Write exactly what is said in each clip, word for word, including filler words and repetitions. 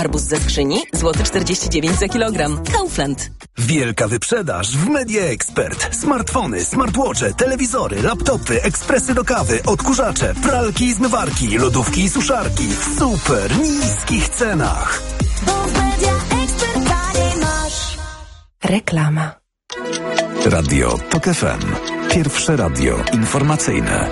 Arbuz ze skrzyni, złoty czterdzieści dziewięć za kilogram. Kaufland. Wielka wyprzedaż w Media Expert. Smartfony, smartwatche, telewizory, laptopy, ekspresy do kawy, odkurzacze, pralki i zmywarki, lodówki i suszarki w super niskich cenach. Bo w Media Expert taniej masz. Reklama. Radio Tok F M. Pierwsze radio informacyjne.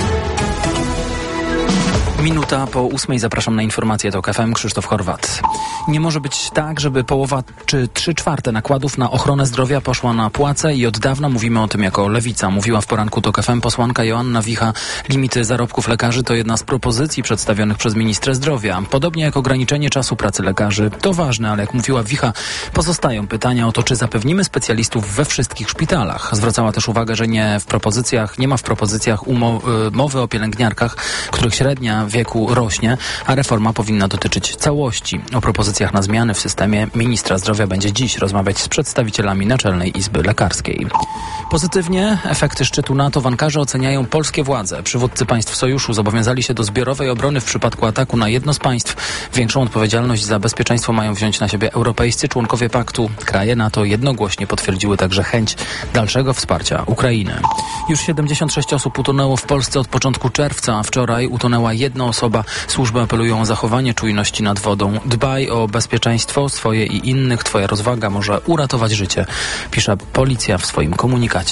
Minuta po ósmej zapraszam na informację Tok F M. Krzysztof Horwat. Nie może być tak, żeby połowa czy trzy czwarte nakładów na ochronę zdrowia poszła na płace i od dawna mówimy o tym jako Lewica. Mówiła w poranku Tok F M posłanka Joanna Wicha. Limity zarobków lekarzy to jedna z propozycji przedstawionych przez ministra zdrowia. Podobnie jak ograniczenie czasu pracy lekarzy. To ważne, ale jak mówiła Wicha, pozostają pytania o to, czy zapewnimy specjalistów we wszystkich szpitalach. Zwracała też uwagę, że nie w propozycjach, nie ma w propozycjach umo- mowy o pielęgniarkach, których średnia wieku rośnie, a reforma powinna dotyczyć całości. O propozycjach na zmiany w systemie ministra zdrowia będzie dziś rozmawiać z przedstawicielami Naczelnej Izby Lekarskiej. Pozytywnie efekty szczytu NATO w Ankarze oceniają polskie władze. Przywódcy państw sojuszu zobowiązali się do zbiorowej obrony w przypadku ataku na jedno z państw. Większą odpowiedzialność za bezpieczeństwo mają wziąć na siebie europejscy członkowie paktu. Kraje NATO jednogłośnie potwierdziły także chęć dalszego wsparcia Ukrainy. Już siedemdziesiąt sześć osób utonęło w Polsce od początku czerwca, a wczoraj utonęła jedna osoba. Służby apelują o zachowanie czujności nad wodą. Dbaj o bezpieczeństwo swoje i innych. Twoja rozwaga może uratować życie, pisze policja w swoim komunikacie.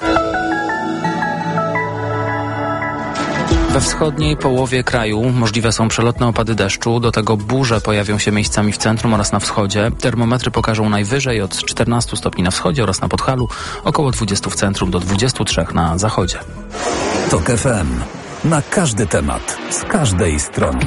We wschodniej połowie kraju możliwe są przelotne opady deszczu, do tego burze pojawią się miejscami w centrum oraz na wschodzie. Termometry pokażą najwyżej od czternastu stopni na wschodzie oraz na Podhalu, około dwudziestu w centrum do dwudziestu trzech na zachodzie. Tok F M. Na każdy temat, z każdej strony.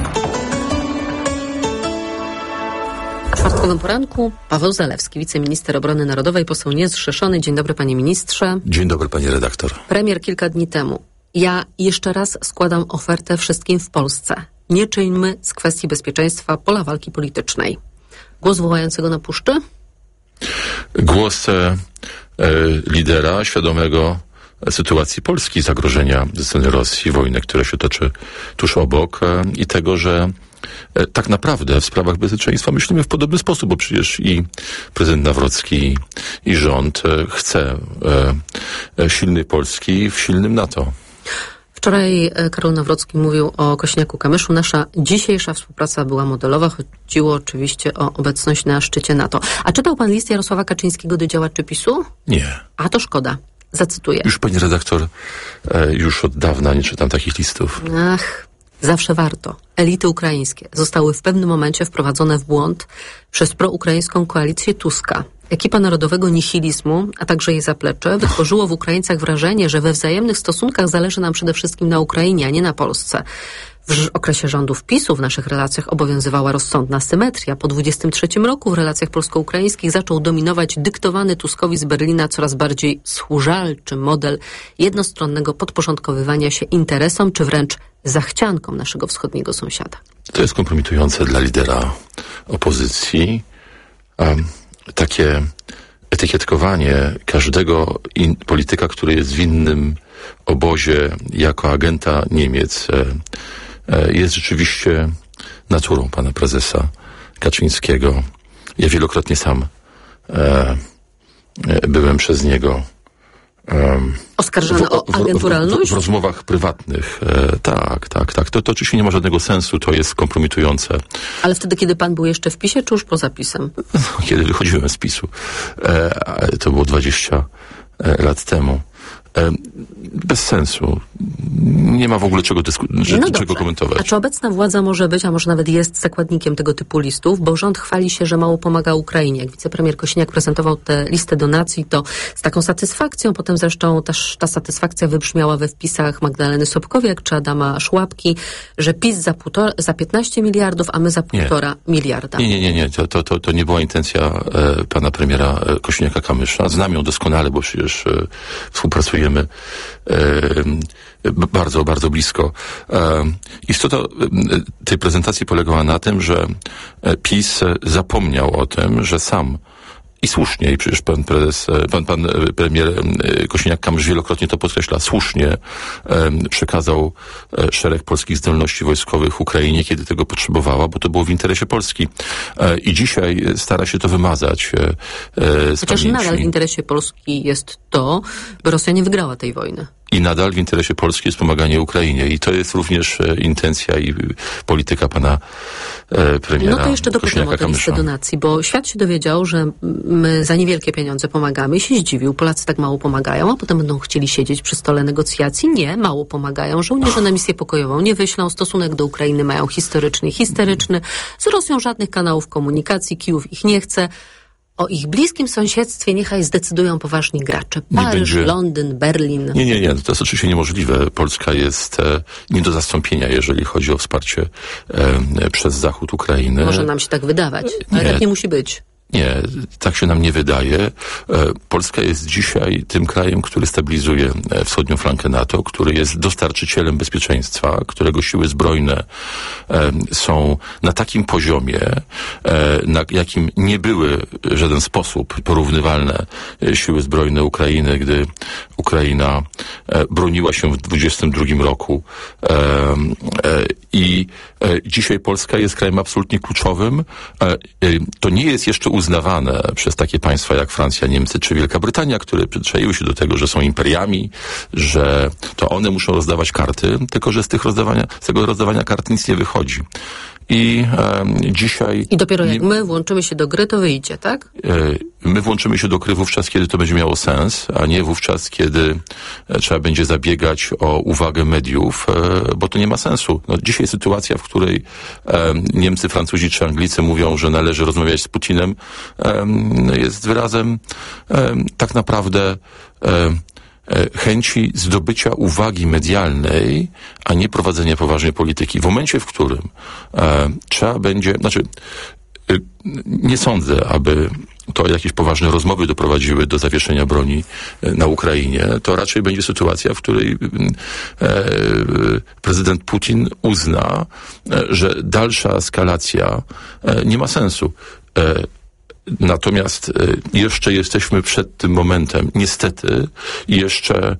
W czwartkowym poranku Paweł Zalewski, wiceminister obrony narodowej, poseł niezrzeszony. Dzień dobry, panie ministrze. Dzień dobry, pani redaktor. Premier kilka dni temu. Ja jeszcze raz składam ofertę wszystkim w Polsce. Nie czyńmy z kwestii bezpieczeństwa pola walki politycznej. Głos wołającego na puszczy? Głos e, lidera świadomego sytuacji Polski, zagrożenia ze strony Rosji, wojny, która się toczy tuż obok e, i tego, że e, tak naprawdę w sprawach bezpieczeństwa myślimy w podobny sposób, bo przecież i prezydent Nawrocki, i rząd e, chce e, e, silnej Polski w silnym NATO. Wczoraj Karol Nawrocki mówił o Kosiniaku-Kamyszu. Nasza dzisiejsza współpraca była modelowa. Chodziło oczywiście o obecność na szczycie NATO. A czytał pan list Jarosława Kaczyńskiego do działaczy PiSu? Nie. A to szkoda. Zacytuję. Już, pani redaktor, e, już od dawna nie czytam takich listów. Ach, zawsze warto. Elity ukraińskie zostały w pewnym momencie wprowadzone w błąd przez proukraińską koalicję Tuska. Ekipa narodowego nihilizmu, a także jej zaplecze, wytworzyło w Ukraińcach wrażenie, że we wzajemnych stosunkach zależy nam przede wszystkim na Ukrainie, a nie na Polsce. W okresie rządów PiSu w naszych relacjach obowiązywała rozsądna symetria. Po dwudziestym trzecim roku w relacjach polsko-ukraińskich zaczął dominować dyktowany Tuskowi z Berlina coraz bardziej schórzalczy model jednostronnego podporządkowywania się interesom, czy wręcz zachciankom naszego wschodniego sąsiada. To jest kompromitujące dla lidera opozycji. Um, takie etykietkowanie każdego in, polityka, który jest w innym obozie jako agenta Niemiec, e, e, jest rzeczywiście naturą pana prezesa Kaczyńskiego. Ja wielokrotnie sam e, e, byłem przez niego Um, oskarżany w, o agenturalność? W, w, w rozmowach prywatnych. E, tak, tak, tak. To, to oczywiście nie ma żadnego sensu, to jest kompromitujące. Ale wtedy, kiedy pan był jeszcze w PiSie, czy już poza PiSem? Kiedy wychodziłem z PiSu. E, to było dwadzieścia lat temu. E, bez sensu. Nie ma w ogóle czego, dysku- no czego komentować. A czy obecna władza może być, a może nawet jest zakładnikiem tego typu listów? Bo rząd chwali się, że mało pomaga Ukrainie. Jak wicepremier Kosiniak prezentował tę listę donacji, to z taką satysfakcją, potem zresztą też ta satysfakcja wybrzmiała we wpisach Magdaleny Sobkowiak czy Adama Szłapki, że PiS za, półtora, za piętnaście miliardów, a my za półtora nie. miliarda. Nie, nie, nie, nie. To, to, to, to nie była intencja e, pana premiera e, Kosiniaka-Kamysza. Znam ją doskonale, bo przecież e, współpracujemy e, bardzo, bardzo blisko. Istota tej prezentacji polegała na tym, że PiS zapomniał o tym, że sam I słusznie, i przecież pan prezes, pan, pan premier Kosiniak-Kamysz wielokrotnie to podkreśla, słusznie przekazał szereg polskich zdolności wojskowych Ukrainie, kiedy tego potrzebowała, bo to było w interesie Polski. I dzisiaj stara się to wymazać z Chociaż pamięci. nadal w interesie Polski jest to, by Rosja nie wygrała tej wojny. I nadal w interesie Polski jest pomaganie Ukrainie. I to jest również e, intencja i polityka pana e, premiera No to jeszcze dopytam o tę listę donacji, bo świat się dowiedział, że my za niewielkie pieniądze pomagamy i się zdziwił. Polacy tak mało pomagają, a potem będą chcieli siedzieć przy stole negocjacji. Nie, mało pomagają. Żołnierze na misję pokojową nie wyślą. Stosunek do Ukrainy mają historyczny, histeryczny. Z Rosją żadnych kanałów komunikacji. Kijów ich nie chce. O ich bliskim sąsiedztwie niechaj zdecydują poważni gracze. Paryż, będzie... Londyn, Berlin. Nie, nie, nie. To jest oczywiście niemożliwe. Polska jest e, nie do zastąpienia, jeżeli chodzi o wsparcie e, przez Zachód Ukrainy. Może nam się tak wydawać, ale nie. tak nie musi być. Nie, tak się nam nie wydaje. Polska jest dzisiaj tym krajem, który stabilizuje wschodnią flankę NATO, który jest dostarczycielem bezpieczeństwa, którego siły zbrojne są na takim poziomie, na jakim nie były w żaden sposób porównywalne siły zbrojne Ukrainy, gdy Ukraina broniła się w dwudziestym drugim roku. I dzisiaj Polska jest krajem absolutnie kluczowym. To nie jest jeszcze uznawane przez takie państwa jak Francja, Niemcy czy Wielka Brytania, które przyzwyczaiły się do tego, że są imperiami, że to one muszą rozdawać karty, tylko że z tych rozdawania, z tego rozdawania kart nic nie wychodzi. I e, dzisiaj... I dopiero jak nie, my włączymy się do gry, to wyjdzie, tak? E, my włączymy się do gry wówczas, kiedy to będzie miało sens, a nie wówczas, kiedy e, trzeba będzie zabiegać o uwagę mediów, e, bo to nie ma sensu. No, dzisiaj sytuacja, w której e, Niemcy, Francuzi czy Anglicy mówią, że należy rozmawiać z Putinem, e, jest wyrazem e, tak naprawdę e, chęci zdobycia uwagi medialnej, a nie prowadzenia poważnej polityki. W momencie, w którym e, trzeba będzie, znaczy e, nie sądzę, aby to jakieś poważne rozmowy doprowadziły do zawieszenia broni na Ukrainie, to raczej będzie sytuacja, w której e, prezydent Putin uzna, e, że dalsza eskalacja e, nie ma sensu. E, Natomiast jeszcze jesteśmy przed tym momentem. Niestety jeszcze,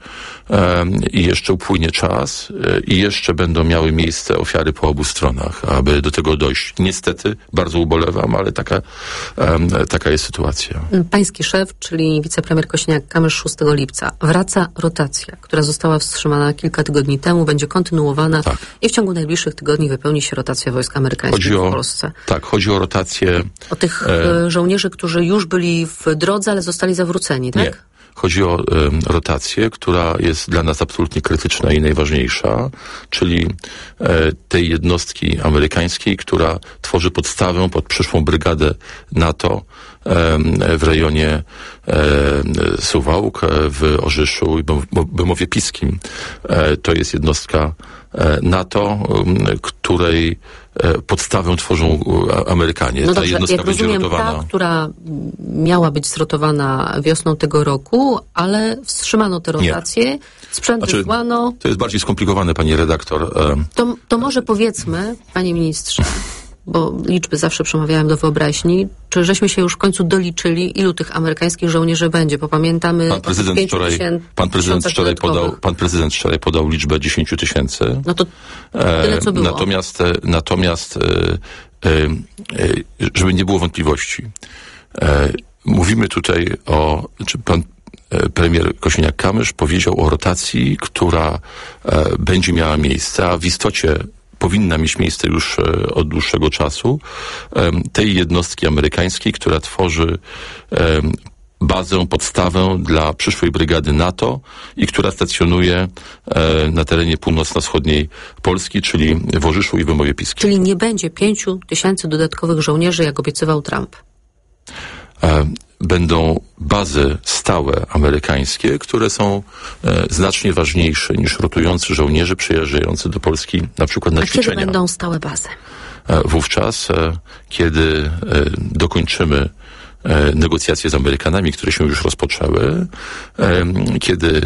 jeszcze upłynie czas i jeszcze będą miały miejsce ofiary po obu stronach, aby do tego dojść. Niestety, bardzo ubolewam, ale taka, taka jest sytuacja. Pański szef, czyli wicepremier Kosiniak-Kamysz szóstego lipca. Wraca rotacja, która została wstrzymana kilka tygodni temu, będzie kontynuowana tak. i w ciągu najbliższych tygodni wypełni się rotacja wojsk amerykańskich chodzi o, w Polsce. Tak, chodzi o rotację... O tych e... żołnierzy, którzy już byli w drodze, ale zostali zawróceni, tak? Nie. Chodzi o e, rotację, która jest dla nas absolutnie krytyczna i najważniejsza, czyli e, tej jednostki amerykańskiej, która tworzy podstawę pod przyszłą brygadę NATO e, w rejonie e, Suwałk, w Orzyszu i Bemowie Piskim. E, to jest jednostka e, NATO, e, której podstawę tworzą Amerykanie. No ta dobrze, jednostka jak będzie rozumiem, rotowana. ta, która miała być zrotowana wiosną tego roku, ale wstrzymano te rotacje, sprzęt znaczy, wysłano. To jest bardziej skomplikowane, pani redaktor. To, to może powiedzmy, panie ministrze, bo liczby zawsze przemawiają do wyobraźni, czy żeśmy się już w końcu doliczyli, ilu tych amerykańskich żołnierzy będzie, bo pamiętamy... Pan prezydent wczoraj, pan prezydent wczoraj podał, pan prezydent wczoraj podał liczbę dziesięć tysięcy. No to tyle, co było. Natomiast, natomiast żeby nie było wątpliwości, mówimy tutaj o, czy pan premier Kosiniak-Kamysz powiedział o rotacji, która będzie miała miejsce, a w istocie powinna mieć miejsce już od dłuższego czasu, tej jednostki amerykańskiej, która tworzy bazę, podstawę dla przyszłej brygady NATO i która stacjonuje na terenie północno-wschodniej Polski, czyli w Orzyszu i Bemowie Piskim. Czyli nie będzie pięciu tysięcy dodatkowych żołnierzy, jak obiecywał Trump? Będą bazy stałe amerykańskie, które są e, znacznie ważniejsze niż rotujący żołnierze przyjeżdżający do Polski na przykład na A ćwiczenia. kiedy będą stałe bazy? E, wówczas, e, kiedy e, dokończymy e, negocjacje z Amerykanami, które się już rozpoczęły, e, kiedy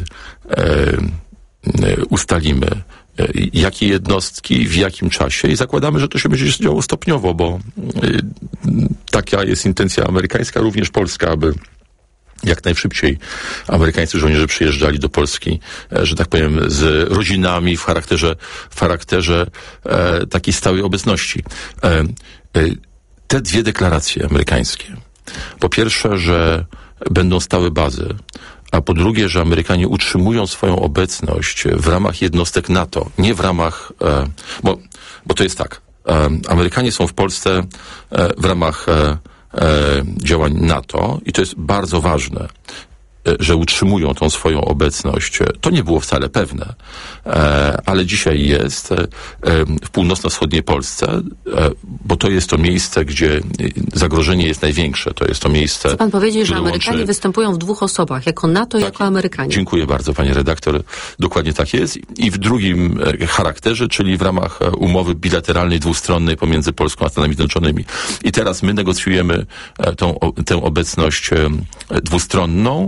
e, ustalimy jakie jednostki, w jakim czasie i zakładamy, że to się będzie działo stopniowo, bo y, tak taka jest intencja amerykańska, również polska, aby jak najszybciej amerykańscy żołnierze przyjeżdżali do Polski, e, że tak powiem, z rodzinami w charakterze, w charakterze e, takiej stałej obecności. E, e, te dwie deklaracje amerykańskie, po pierwsze, że będą stałe bazy, a po drugie, że Amerykanie utrzymują swoją obecność w ramach jednostek NATO, nie w ramach, e, bo, bo to jest tak, e, Amerykanie są w Polsce e, w ramach e, e, działań NATO i to jest bardzo ważne, e, że utrzymują tą swoją obecność. To nie było wcale pewne, e, ale dzisiaj jest e, w północno-wschodniej Polsce, e, bo to jest to miejsce, gdzie zagrożenie jest największe. To jest to miejsce... Chce pan powiedzieć, że Amerykanie łączy... występują w dwóch osobach, jako NATO i tak, jako Amerykanie. Dziękuję bardzo, panie redaktor. Dokładnie tak jest. I w drugim charakterze, czyli w ramach umowy bilateralnej, dwustronnej pomiędzy Polską a Stanami Zjednoczonymi. I teraz my negocjujemy tą, tę obecność dwustronną.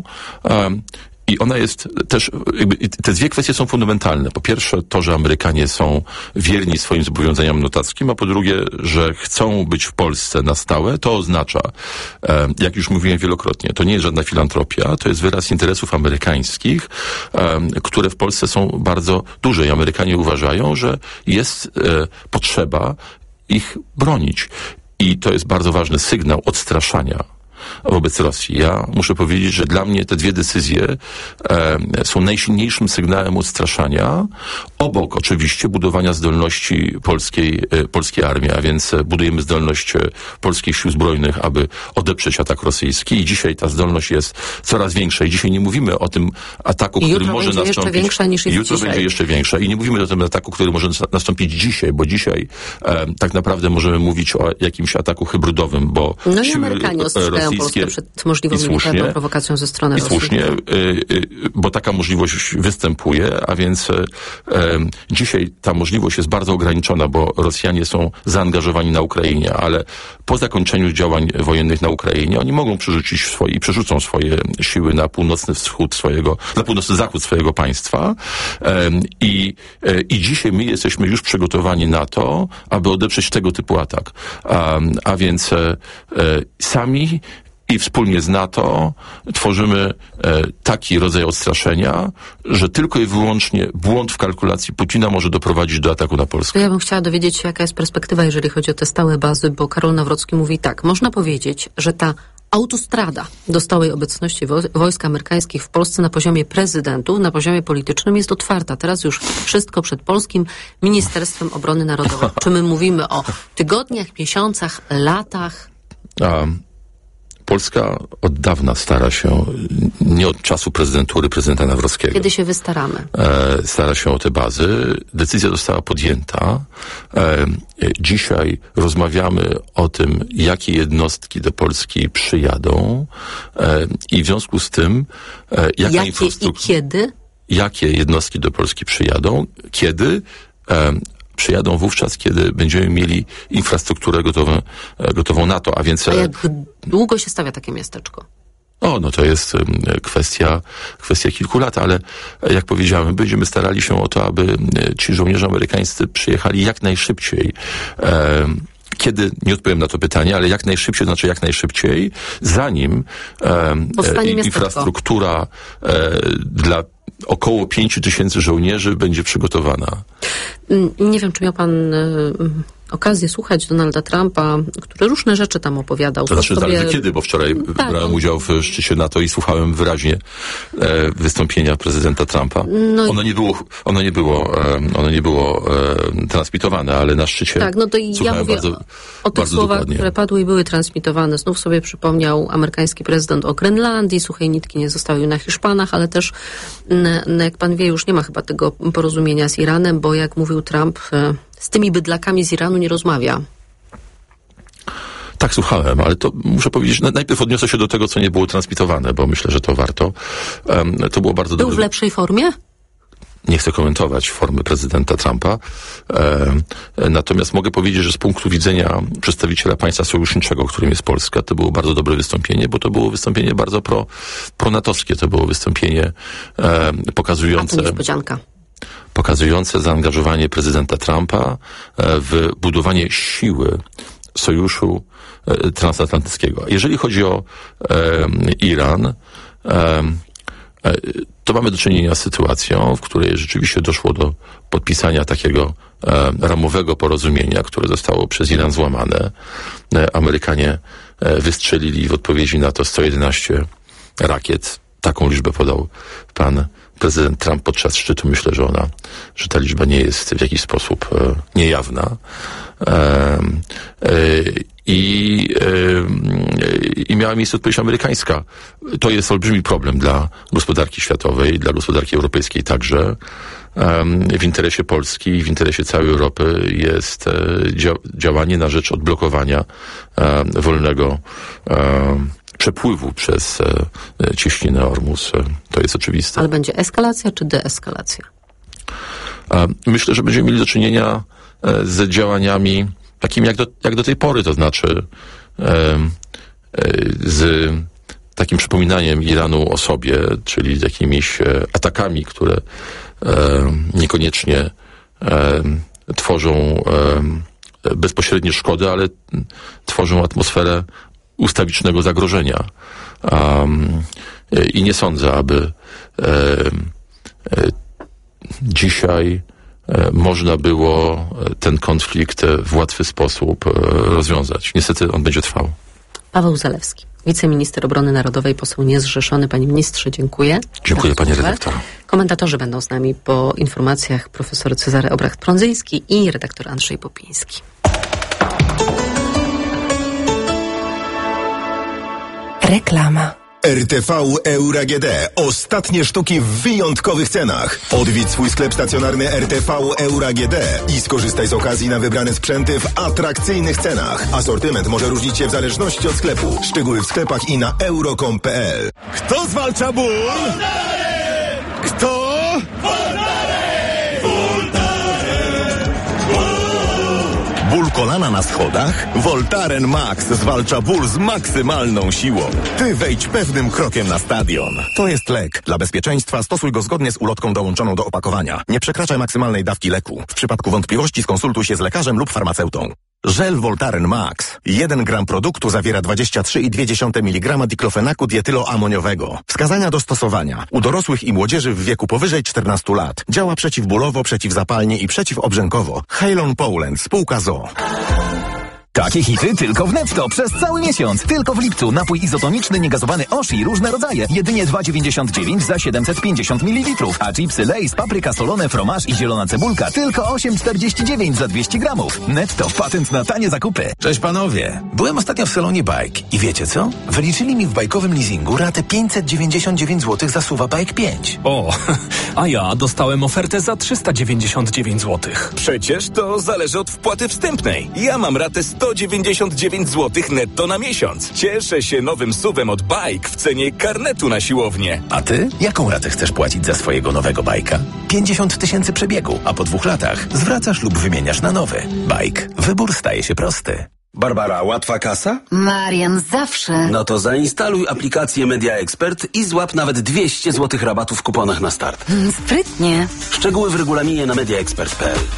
I ona jest też, jakby, te dwie kwestie są fundamentalne. Po pierwsze to, że Amerykanie są wierni swoim zobowiązaniom notackim, a po drugie, że chcą być w Polsce na stałe. To oznacza, e, jak już mówiłem wielokrotnie, to nie jest żadna filantropia, to jest wyraz interesów amerykańskich, e, które w Polsce są bardzo duże i Amerykanie uważają, że jest e, potrzeba ich bronić. I to jest bardzo ważny sygnał odstraszania wobec Rosji. Ja muszę powiedzieć, że dla mnie te dwie decyzje e, są najsilniejszym sygnałem odstraszania, obok oczywiście budowania zdolności polskiej, e, polskiej armii, a więc budujemy zdolność e, polskich sił zbrojnych, aby odeprzeć atak rosyjski i dzisiaj ta zdolność jest coraz większa i dzisiaj nie mówimy o tym ataku, I który może będzie nastąpić. Jeszcze większa niż jest jutro dzisiaj. będzie jeszcze większa i nie mówimy o tym ataku, który może nastąpić dzisiaj, bo dzisiaj e, tak naprawdę możemy mówić o jakimś ataku hybrydowym, bo no i siły Amerykanie ostrzegają Polskę przed możliwą militarną prowokacją ze strony I Rosji. słusznie, y, y, bo taka możliwość występuje, a więc y, y, dzisiaj ta możliwość jest bardzo ograniczona, bo Rosjanie są zaangażowani na Ukrainie, ale po zakończeniu działań wojennych na Ukrainie oni mogą przerzucić swoje i przerzucą swoje siły na północny wschód swojego, na północny zachód swojego państwa y, i, y, i dzisiaj my jesteśmy już przygotowani na to, aby odeprzeć tego typu atak. A, a więc y, y, sami i wspólnie z NATO tworzymy e, taki rodzaj odstraszenia, że tylko i wyłącznie błąd w kalkulacji Putina może doprowadzić do ataku na Polskę. Ja bym chciała dowiedzieć się, jaka jest perspektywa, jeżeli chodzi o te stałe bazy, bo Karol Nawrocki mówi tak, można powiedzieć, że ta autostrada do stałej obecności wojsk amerykańskich w Polsce na poziomie prezydentów, na poziomie politycznym jest otwarta. Teraz już wszystko przed polskim Ministerstwem Obrony Narodowej. Czy my mówimy o tygodniach, miesiącach, latach? Um. Polska od dawna stara się, nie od czasu prezydentury prezydenta Nawrockiego. Kiedy się wystaramy? E, stara się o te bazy. Decyzja została podjęta. E, dzisiaj rozmawiamy o tym, jakie jednostki do Polski przyjadą e, i w związku z tym e, jaka jakie infrastruktura... i kiedy? Jakie jednostki do Polski przyjadą, kiedy... E, przyjadą wówczas, kiedy będziemy mieli infrastrukturę gotową, gotową NATO, a więc... A jak długo się stawia takie miasteczko? O, no to jest kwestia, kwestia kilku lat, ale jak powiedziałem, będziemy starali się o to, aby ci żołnierze amerykańscy przyjechali jak najszybciej. Kiedy, nie odpowiem na to pytanie, ale jak najszybciej, znaczy jak najszybciej, zanim e, infrastruktura e, dla około pięciu tysięcy żołnierzy będzie przygotowana. Nie wiem, czy miał pan y, okazję słuchać Donalda Trumpa, który różne rzeczy tam opowiadał. To znaczy sobie... zależy kiedy, bo wczoraj tak, brałem udział w szczycie NATO i słuchałem wyraźnie e, wystąpienia prezydenta Trumpa. No ono nie było, ono nie było, e, ono nie było e, transmitowane, ale na szczycie tak, no to ja mówię bardzo, o, o tych słowach, dokładnie. Które padły i były transmitowane. Znów sobie przypomniał amerykański prezydent o Grenlandii, suchej nitki nie zostawił na Hiszpanach, ale też, no, jak pan wie, już nie ma chyba tego porozumienia z Iranem, bo jak mówił Trump, z tymi bydlakami z Iranu nie rozmawia. Tak, słuchałem, ale to muszę powiedzieć, najpierw odniosę się do tego, co nie było transmitowane, bo myślę, że to warto. Um, to było bardzo Był dobre. w lepszej formie? Nie chcę komentować formy prezydenta Trumpa. E, natomiast mogę powiedzieć, że z punktu widzenia przedstawiciela państwa sojuszniczego, którym jest Polska, to było bardzo dobre wystąpienie, bo to było wystąpienie bardzo pro, pronatowskie. To było wystąpienie e, pokazujące... A to niespodzianka. Pokazujące zaangażowanie prezydenta Trumpa w budowanie siły sojuszu e, transatlantyckiego. Jeżeli chodzi o e, Iran, e, e, to mamy do czynienia z sytuacją, w której rzeczywiście doszło do podpisania takiego e, ramowego porozumienia, które zostało przez Iran złamane. E, Amerykanie e, wystrzelili w odpowiedzi na to sto jedenaście rakiet. Taką liczbę podał pan prezydent Trump podczas szczytu. Myślę, że ona, że ta liczba nie jest w jakiś sposób e, niejawna. E, e, i, e, I miała miejsce odpowiedź amerykańska. To jest olbrzymi problem dla gospodarki światowej, dla gospodarki europejskiej także. E, w interesie Polski i w interesie całej Europy jest e, dzia- działanie na rzecz odblokowania e, wolnego e, przepływu przez e, cieśninę Ormus. E, to jest oczywiste. Ale będzie eskalacja czy deeskalacja? E, myślę, że będziemy mieli do czynienia e, z działaniami takimi jak do, jak do tej pory, to znaczy e, e, z takim przypominaniem Iranu o sobie, czyli z jakimiś e, atakami, które e, niekoniecznie e, tworzą e, bezpośrednie szkody, ale tworzą atmosferę ustawicznego zagrożenia. Um, I nie sądzę, aby e, e, dzisiaj e, można było ten konflikt w łatwy sposób e, rozwiązać. Niestety on będzie trwał. Paweł Zalewski, wiceminister obrony narodowej, poseł niezrzeszony. Panie ministrze, dziękuję. Dziękuję, panie redaktor. Komentatorzy będą z nami po informacjach profesor Cezary Obracht-Prądzyński i redaktor Andrzej Popiński. Reklama. R T V Euro A G D. Ostatnie sztuki w wyjątkowych cenach. Odwiedź swój sklep stacjonarny R T V Euro A G D i skorzystaj z okazji na wybrane sprzęty w atrakcyjnych cenach. Asortyment może różnić się w zależności od sklepu. Szczegóły w sklepach i na euro kropka com kropka p l. Kto zwalcza ból? Kto? Ból kolana na schodach? Voltaren Max zwalcza ból z maksymalną siłą. Ty wejdź pewnym krokiem na stadion. To jest lek. Dla bezpieczeństwa stosuj go zgodnie z ulotką dołączoną do opakowania. Nie przekraczaj maksymalnej dawki leku. W przypadku wątpliwości skonsultuj się z lekarzem lub farmaceutą. Żel Voltaren Max. jeden gram produktu zawiera dwadzieścia trzy i dwie dziesiąte miligrama diklofenaku dietyloamoniowego. Wskazania do stosowania. U dorosłych i młodzieży w wieku powyżej czternastu lat. Działa przeciwbólowo, przeciwzapalnie i przeciwobrzękowo. Halon Poland. Spółka z o o. Takie hity tylko w Netto przez cały miesiąc. Tylko w lipcu napój izotoniczny niegazowany Oshi różne rodzaje. Jedynie dwa dziewięćdziesiąt dziewięć za siedemset pięćdziesiąt mililitrów. A chipsy Lay's, papryka solone, fromaż i zielona cebulka tylko osiem czterdzieści dziewięć za dwieście gramów. Netto, patent na tanie zakupy. Cześć panowie. Byłem ostatnio w salonie Bike i wiecie co? Wyliczyli mi w bajkowym leasingu ratę pięćset dziewięćdziesiąt dziewięć złotych za Suwa Bike pięć. O, a ja dostałem ofertę za trzysta dziewięćdziesiąt dziewięć złotych. Przecież to zależy od wpłaty wstępnej. Ja mam ratę sto dziewięćdziesiąt dziewięć złotych netto na miesiąc. Cieszę się nowym suwem od Bike w cenie karnetu na siłownię. A ty? Jaką ratę chcesz płacić za swojego nowego bajka? pięćdziesiąt tysięcy przebiegu, a po dwóch latach zwracasz lub wymieniasz na nowy. Bike. Wybór staje się prosty. Barbara, łatwa kasa? Marian, zawsze. No to zainstaluj aplikację Media Expert i złap nawet dwieście złotych rabatu w kuponach na start. Mm, sprytnie. Szczegóły w regulaminie na media expert kropka p l.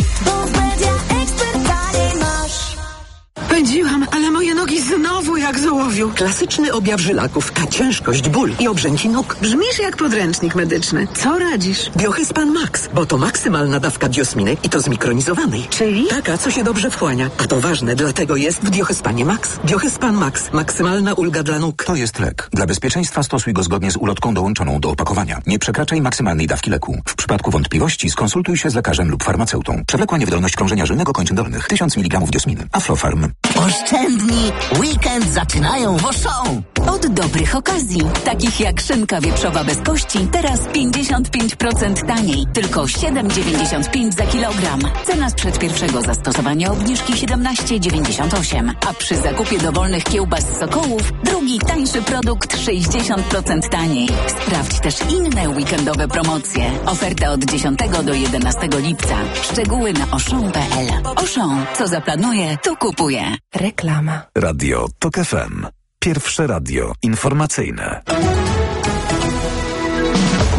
Pędziłam, ale moje nogi znowu jak z ołowiu. Klasyczny objaw żylaków, a ciężkość, ból i obrzęki nóg. Brzmisz jak podręcznik medyczny. Co radzisz? Diochyzpan Max, bo to maksymalna dawka diosminy i to zmikronizowanej. Czyli? Taka, co się dobrze wchłania. A to ważne, dlatego jest w Diochyspanie Max. Diochyspan Max. Maksymalna ulga dla nóg. To jest lek. Dla bezpieczeństwa stosuj go zgodnie z ulotką dołączoną do opakowania. Nie przekraczaj maksymalnej dawki leku. W przypadku wątpliwości skonsultuj się z lekarzem lub farmaceutą. Przewlekła niewydolność krążenia żylnego kończyn dolnych. tysiąc miligramów diosminy. Aflofarm. Oszczędni! Weekend zaczynają w Auchan! Od dobrych okazji, takich jak szynka wieprzowa bez kości, teraz pięćdziesiąt pięć procent taniej, tylko siedem dziewięćdziesiąt pięć za kilogram. Cena sprzed pierwszego zastosowania obniżki siedemnaście dziewięćdziesiąt osiem, a przy zakupie dowolnych kiełbas Sokołów drugi tańszy produkt sześćdziesiąt procent taniej. Sprawdź też inne weekendowe promocje. Oferta od dziesiątego do jedenastego lipca. Szczegóły na auchan kropka p l. Auchan, co zaplanuje, to kupuje. Reklama. Radio Tok F M. Pierwsze radio informacyjne.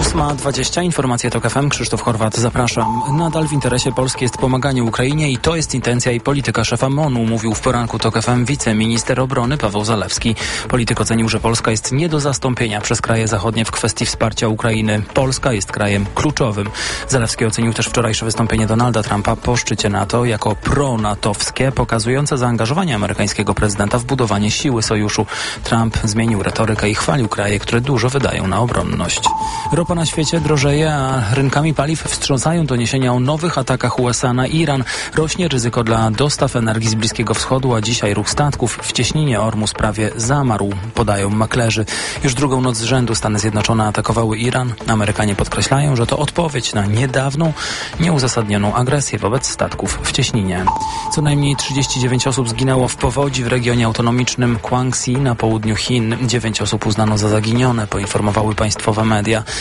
ósma dwadzieścia, informacje TOK F M, Krzysztof Horwat, zapraszam. Nadal w interesie Polski jest pomaganie Ukrainie i to jest intencja i polityka szefa M O N-u, mówił w poranku TOK F M wiceminister obrony Paweł Zalewski. Polityk ocenił, że Polska jest nie do zastąpienia przez kraje zachodnie w kwestii wsparcia Ukrainy. Polska jest krajem kluczowym. Zalewski ocenił też wczorajsze wystąpienie Donalda Trumpa po szczycie NATO jako pro-natowskie, pokazujące zaangażowanie amerykańskiego prezydenta w budowanie siły sojuszu. Trump zmienił retorykę i chwalił kraje, które dużo wydają na obronność. Ropa na świecie drożeje, a rynkami paliw wstrząsają doniesienia o nowych atakach U S A na Iran. Rośnie ryzyko dla dostaw energii z Bliskiego Wschodu, a dzisiaj ruch statków w cieśninie Ormus prawie zamarł, podają maklerzy. Już drugą noc z rzędu Stany Zjednoczone atakowały Iran. Amerykanie podkreślają, że to odpowiedź na niedawną, nieuzasadnioną agresję wobec statków w cieśninie. Co najmniej trzydzieści dziewięć osób zginęło w powodzi w regionie autonomicznym Guangxi na południu Chin. Dziewięć osób uznano za zaginione, poinformowały państwowe media.